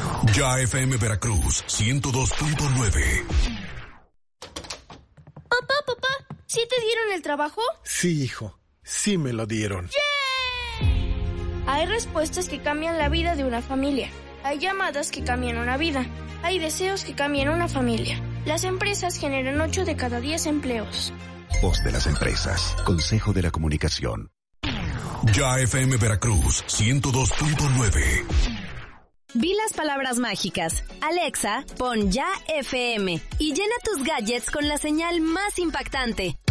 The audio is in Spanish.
Ya FM Veracruz 102.9. Papá, ¿sí te dieron el trabajo? Sí, hijo, sí me lo dieron. ¡Yay! Hay respuestas que cambian la vida de una familia. Hay llamadas que cambian una vida. Hay deseos que cambian una familia. Las empresas generan 8 de cada 10 empleos. Voz de las empresas. Consejo de la Comunicación. Ya FM Veracruz 102.9. Vi las palabras mágicas. Alexa, pon Ya FM y llena tus gadgets con la señal más impactante.